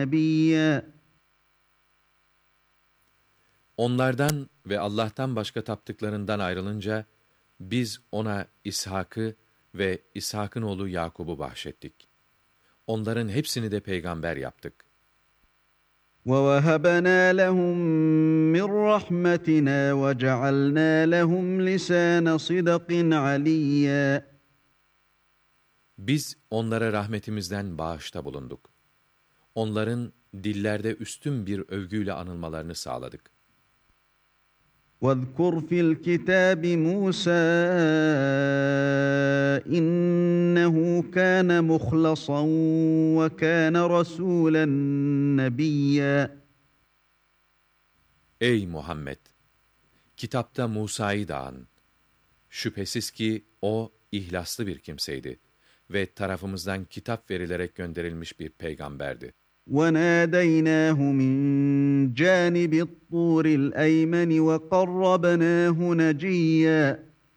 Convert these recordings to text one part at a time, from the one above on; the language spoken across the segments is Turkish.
نبيا. Onlardan ve Allah'tan başka taptıklarından ayrılınca, biz ona İshak'ı ve İshak'ın oğlu Yakub'u bahşettik. Onların hepsini de peygamber yaptık. وَوَهَبْنَا لَهُم مِّن رَّحْمَتِنَا وَجَعَلْنَا لَهُمْ لِسَانَ صِدْقٍ عَلِيًّا. Biz onlara rahmetimizden bağışta bulunduk. Onların dillerde üstün bir övgüyle anılmalarını sağladık. وَاذْكُرْ فِي الْكِتَابِ مُوسَىٰ إِنَّهُ كَانَ مُخْلَصًا وَكَانَ رَسُولًا نَّبِيًّا. Ey Muhammed! Kitapta Musa'yı da an. Şüphesiz ki o ihlaslı bir kimseydi ve tarafımızdan kitap verilerek gönderilmiş bir peygamberdi. وَنَادَيْنَاهُ مِن جَانِبِ الطُّورِ الْأَيْمَنِ وَقَرَّبْنَاهُ نَجِيًّا.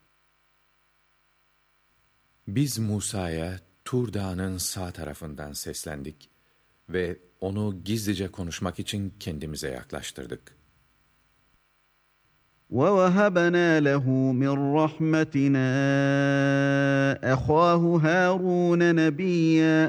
Biz Musa'ya Tur Dağı'nın sağ tarafından seslendik ve onu gizlice konuşmak için kendimize yaklaştırdık. وَوَهَبْنَا لَهُ مِن رَّحْمَتِنَا أَخَاهُ هَارُونَ نَبِيًّا.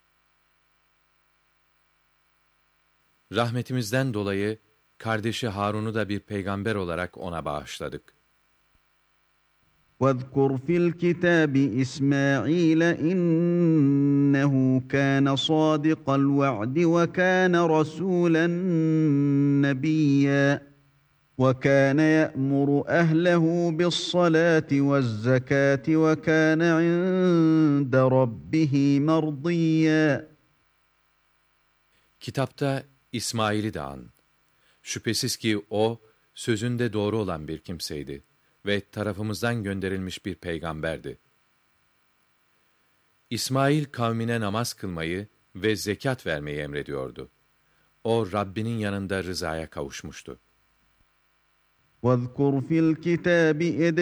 Rahmetimizden dolayı kardeşi Harun'u da bir peygamber olarak ona bağışladık. وَاذْكُرْ فِي الْكِتَابِ إِسْمَاعِيلَ إِنَّهُ كَانَ صَادِقَ الْوَعْدِ وَكَانَ رَسُولًا نَّبِيًّا. وَكَانَ يَأْمُرُ أَهْلَهُ بِالصَّلَاةِ وَالزَّكَاةِ وَكَانَ عِندَ رَبِّهِ مَرْضِيًّا. Kitapta İsmail'i de an. Şüphesiz ki o, sözünde doğru olan bir kimseydi ve tarafımızdan gönderilmiş bir peygamberdi. İsmail kavmine namaz kılmayı ve zekat vermeyi emrediyordu. O Rabbinin yanında rızaya kavuşmuştu. وَاذْكُرْ فِي الْكِتَابِ